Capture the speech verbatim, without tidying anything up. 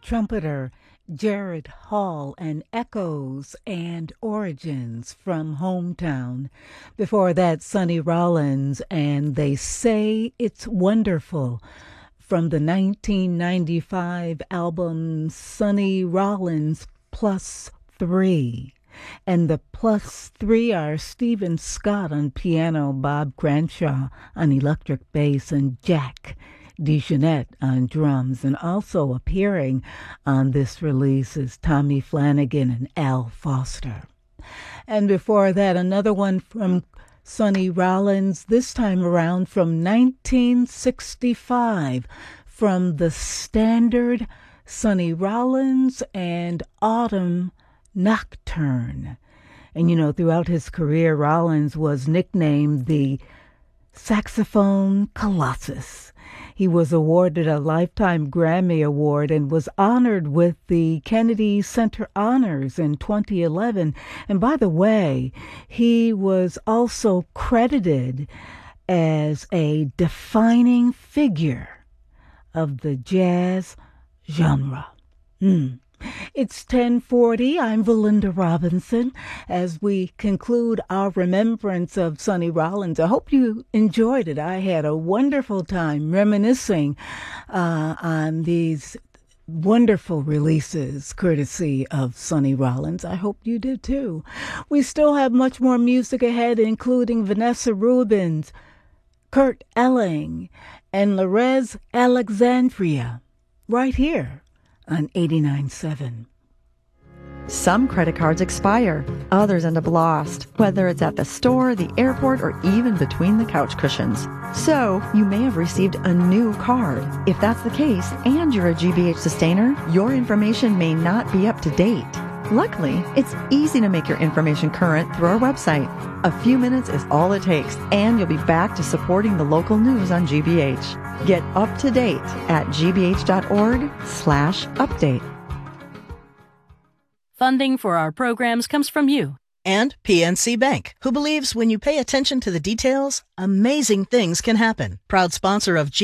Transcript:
trumpeter Jared Hall and Echoes and Origins from Hometown. Before that, Sonny Rollins and They Say It's Wonderful from the nineteen ninety-five album Sonny Rollins Plus Three. And the plus three are Stephen Scott on piano, Bob Cranshaw on electric bass, and Jack DeJohnette on drums. And also appearing on this release is Tommy Flanagan and Al Foster. And before that, another one from Sonny Rollins, this time around from nineteen sixty-five, from the standard Sonny Rollins and Autumn Nocturne. And you know, throughout his career, Rollins was nicknamed the Saxophone Colossus. He was awarded a Lifetime Grammy Award and was honored with the Kennedy Center Honors in twenty eleven. And by the way, he was also credited as a defining figure of the jazz genre. Mm. It's ten forty. I'm Valinda Robinson. As we conclude our remembrance of Sonny Rollins, I hope you enjoyed it. I had a wonderful time reminiscing uh, on these wonderful releases courtesy of Sonny Rollins. I hope you did too. We still have much more music ahead, including Vanessa Rubens, Kurt Elling, and Lorez Alexandria, right here on eighty-nine point seven. Some credit cards expire, others end up lost, whether it's at the store, the airport, or even between the couch cushions. So, you may have received a new card. If that's the case, and you're a G B H sustainer, your information may not be up to date. Luckily, it's easy to make your information current through our website. A few minutes is all it takes, and you'll be back to supporting the local news on G B H. Get up to date at gbh.org slash update. Funding for our programs comes from you. And P N C Bank, who believes when you pay attention to the details, amazing things can happen. Proud sponsor of G